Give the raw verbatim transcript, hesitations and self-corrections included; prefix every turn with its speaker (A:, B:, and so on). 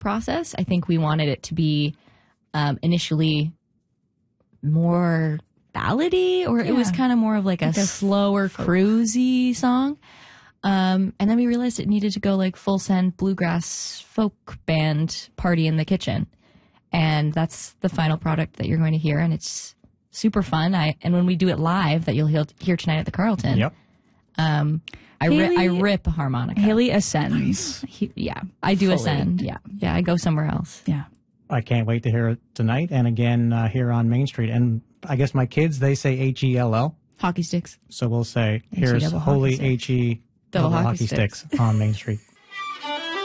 A: process. I think we wanted it to be um, initially more ballady, or yeah. it was kind of more of like a, like a slower, folk. cruisy song. Um, and then we realized it needed to go like full send bluegrass folk band party in the kitchen. And that's the final product that you're going to hear. And it's super fun. I And when we do it live, that you'll hear tonight at the Carlton,
B: yep.
A: um, I, ri- I rip a harmonica.
C: Haley ascends.
A: Nice. He, yeah, I do Fully. ascend. Yeah. Yeah, I go somewhere else.
C: Yeah.
B: I can't wait to hear it tonight and again uh, here on Main Street. And I guess my kids, they say H E L L.
A: Hockey sticks.
B: So we'll say, here's Holy H E double hockey sticks on Main Street.